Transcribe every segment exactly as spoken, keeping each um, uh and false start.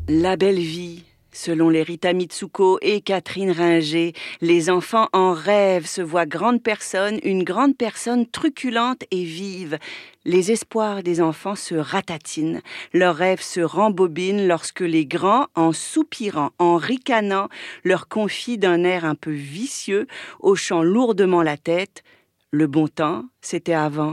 La belle vie, selon les Rita Mitsuko et Catherine Ringer, les enfants en rêve se voient grande personne, une grande personne truculente et vive. Les espoirs des enfants se ratatinent, leurs rêves se rembobinent lorsque les grands, en soupirant, en ricanant, leur confient d'un air un peu vicieux, hochant lourdement la tête. Le bon temps, c'était avant.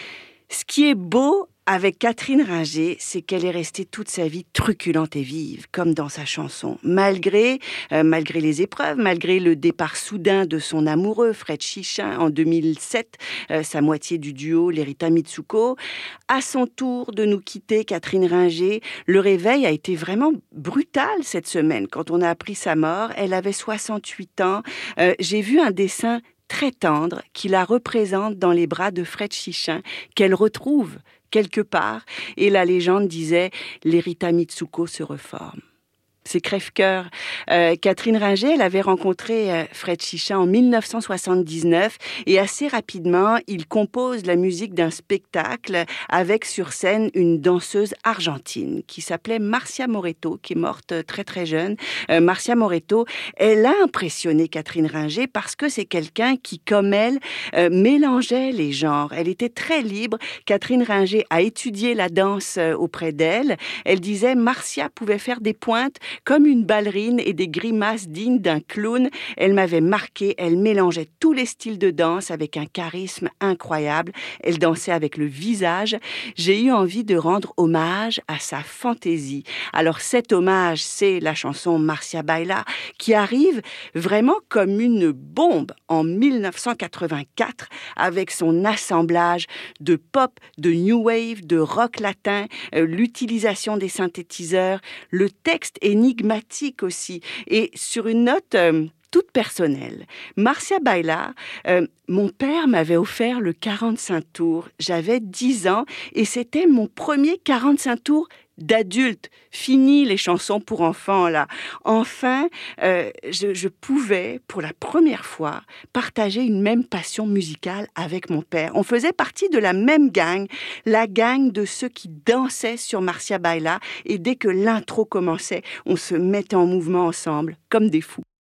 Ce qui est beau avec Catherine Ringer, c'est qu'elle est restée toute sa vie truculente et vive, comme dans sa chanson. Malgré, euh, malgré les épreuves, malgré le départ soudain de son amoureux, Fred Chichin, en deux mille sept, euh, sa moitié du duo, les Rita Mitsuko, à son tour de nous quitter, Catherine Ringer, le réveil a été vraiment brutal cette semaine. Quand on a appris sa mort, elle avait soixante-huit ans. Euh, j'ai vu un dessin très tendre qui la représente dans les bras de Fred Chichin, qu'elle retrouve quelque part, et la légende disait « les Rita Mitsuko se reforment ». C'est crève-cœur. Euh, Catherine Ringer, elle avait rencontré euh, Fred Chichin en mille neuf cent soixante-dix-neuf et assez rapidement, il compose la musique d'un spectacle avec sur scène une danseuse argentine qui s'appelait Marcia Moreto, qui est morte très très jeune. Euh, Marcia Moreto, elle a impressionné Catherine Ringer parce que c'est quelqu'un qui, comme elle, euh, mélangeait les genres. Elle était très libre. Catherine Ringer a étudié la danse euh, auprès d'elle. Elle disait Marcia pouvait faire des pointes comme une ballerine et des grimaces dignes d'un clown. Elle m'avait marquée, elle mélangeait tous les styles de danse avec un charisme incroyable. Elle dansait avec le visage. J'ai eu envie de rendre hommage à sa fantaisie. Alors cet hommage, c'est la chanson Marcia Baila, qui arrive vraiment comme une bombe en mille neuf cent quatre-vingt-quatre avec son assemblage de pop, de new wave, de rock latin, euh, l'utilisation des synthétiseurs, le texte énigmatique aussi. Et sur une note euh, toute personnelle, Marcia Baila, euh, mon père m'avait offert le quarante-cinq tours. J'avais dix ans et c'était mon premier quarante-cinq tours d'adulte. Fini les chansons pour enfants, là. Enfin, euh, je, je pouvais, pour la première fois, partager une même passion musicale avec mon père. On faisait partie de la même gang, la gang de ceux qui dansaient sur Marcia Baila. Et dès que l'intro commençait, on se mettait en mouvement ensemble, comme des fous.